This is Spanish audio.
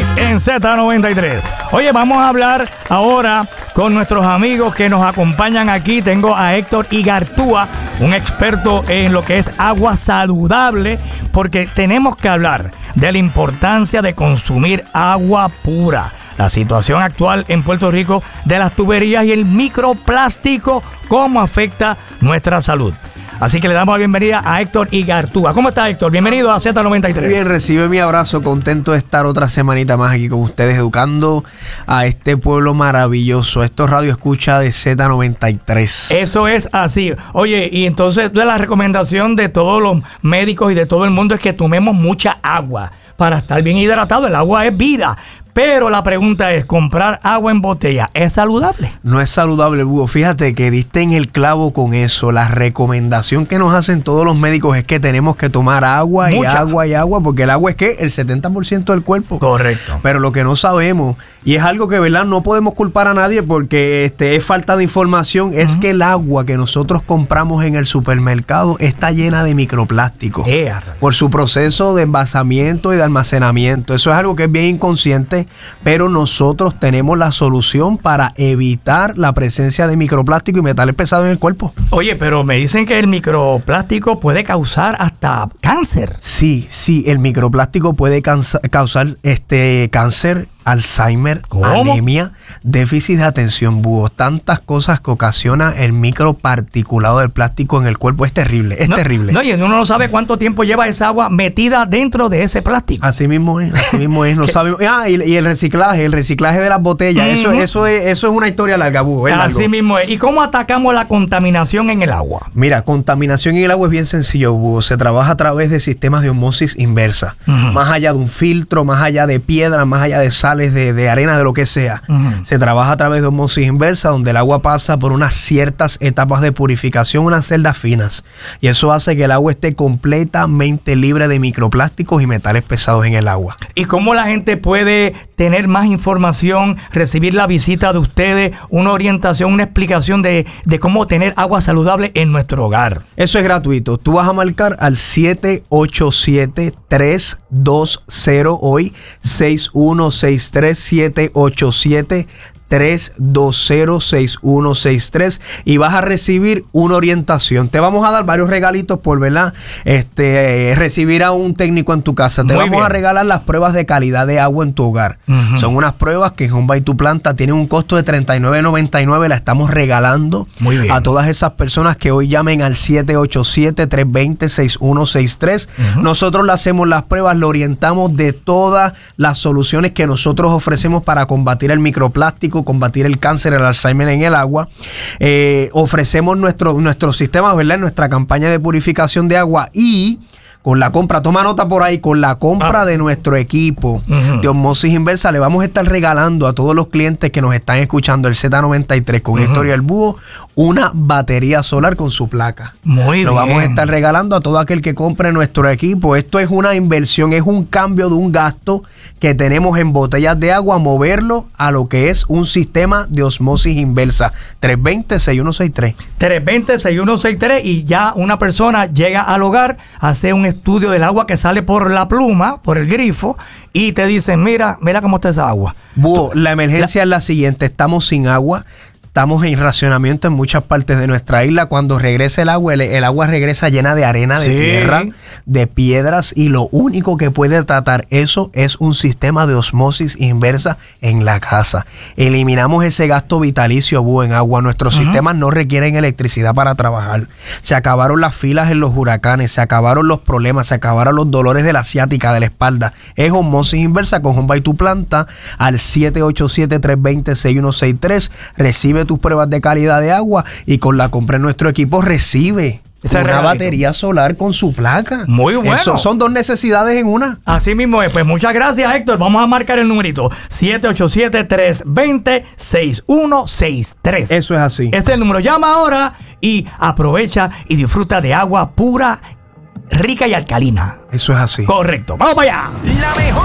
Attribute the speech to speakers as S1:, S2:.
S1: Análisis en Z93. Oye, vamos a hablar ahora con nuestros amigos que nos acompañan aquí. Tengo a Héctor Igartúa, un experto en lo que es agua saludable, porque tenemos que hablar de la importancia de consumir agua pura. La situación actual en Puerto Rico de las tuberías y el microplástico, cómo afecta nuestra salud. Así que le damos la bienvenida a Héctor Igartúa. ¿Cómo está, Héctor? Bienvenido a Z93.
S2: Bien, recibe mi abrazo, contento de estar otra semanita más aquí con ustedes, educando a este pueblo maravilloso. Esto es Radio Escucha de Z93.
S1: Eso es así. Oye, y entonces la recomendación de todos los médicos y de todo el mundo es que tomemos mucha agua para estar bien hidratado. El agua es vida. Pero la pregunta es, ¿comprar agua en botella es saludable?
S2: No es saludable, Búho. Fíjate que diste en el clavo con eso. La recomendación que nos hacen todos los médicos es que tenemos que tomar agua y agua y agua, porque el agua es ¿qué? El 70% del cuerpo.
S1: Correcto.
S2: Pero lo que no sabemos, y es algo que, ¿verdad?, no podemos culpar a nadie porque es falta de información, es que el agua que nosotros compramos en el supermercado está llena de microplástico. Por su proceso de envasamiento y de almacenamiento. Eso es algo que es bien inconsciente. Pero nosotros tenemos la solución para evitar la presencia de microplástico y metales pesados en el cuerpo.
S1: Oye, pero me dicen que el microplástico puede causar hasta cáncer.
S2: Sí, el microplástico puede causar cáncer, Alzheimer, anemia, déficit de atención, Búho. Tantas cosas que ocasiona el microparticulado del plástico en el cuerpo. Es terrible, terrible.
S1: No, y uno no sabe cuánto tiempo lleva esa agua metida dentro de ese plástico.
S2: Así mismo es. No sabemos. Y el reciclaje de las botellas. Eso es una historia larga, Búho.
S1: Así mismo es. ¿Y cómo atacamos la contaminación en el agua?
S2: Mira, contaminación en el agua es bien sencillo, Búho. Se trabaja a través de sistemas de osmosis inversa. Más allá de un filtro, más allá de piedra, más allá de sales, de arena, de lo que sea. Se trabaja a través de osmosis inversa, donde el agua pasa por unas ciertas etapas de purificación, unas celdas finas. Y eso hace que el agua esté completamente libre de microplásticos y metales pesados en el agua.
S1: ¿Y cómo la gente puede tener más información, recibir la visita de ustedes, una orientación, una explicación de cómo tener agua saludable en nuestro hogar?
S2: Eso es gratuito. Tú vas a marcar al 787-320 hoy 6163 787-320-6163 y vas a recibir una orientación. Te vamos a dar varios regalitos por, ¿verdad? Recibir a un técnico en tu casa. Te vamos a regalar las pruebas de calidad de agua en tu hogar. Son unas pruebas que en Home by Tu Planta tienen un costo de $39.99. La estamos regalando a todas esas personas que hoy llamen al 787-320-6163. Nosotros le hacemos las pruebas, lo orientamos de todas las soluciones que nosotros ofrecemos para combatir el microplástico, combatir el cáncer, el Alzheimer en el agua. Ofrecemos nuestro sistema, ¿verdad?, nuestra campaña de purificación de agua, y con la compra, toma nota por ahí, con la compra de nuestro equipo de osmosis inversa, le vamos a estar regalando a todos los clientes que nos están escuchando el Z93 con Héctor y el Búho una batería solar con su placa. Lo vamos a estar regalando a todo aquel que compre nuestro equipo. Esto es una inversión, es un cambio de un gasto que tenemos en botellas de agua, moverlo a lo que es un sistema de osmosis inversa. 320-6163.
S1: 320-6163 y ya una persona llega al hogar, hace un estudio del agua que sale por la pluma, por el grifo, y te dicen, mira cómo está esa agua.
S2: Búho, la emergencia es la siguiente: estamos sin agua. Estamos en racionamiento en muchas partes de nuestra isla. Cuando regrese el agua regresa llena de arena, de tierra, de piedras, y lo único que puede tratar eso es un sistema de osmosis inversa en la casa. Eliminamos ese gasto vitalicio, Búho, en agua. Nuestros sistemas no requieren electricidad para trabajar. Se acabaron las filas en los huracanes, se acabaron los problemas, se acabaron los dolores de la ciática, de la espalda. Es osmosis inversa con Home by Tu Planta al 787-320-6163. Recibe tus pruebas de calidad de agua y con la compra de nuestro equipo recibe una batería solar con su placa.
S1: Muy bueno.
S2: Eso son dos necesidades en una.
S1: Así mismo es. Pues muchas gracias, Héctor. Vamos a marcar el numerito 787-320-6163.
S2: Eso es así.
S1: Ese es el número. Llama ahora y aprovecha y disfruta de agua pura, rica y alcalina.
S2: Eso es así.
S1: Correcto. Vamos para allá. La mejor.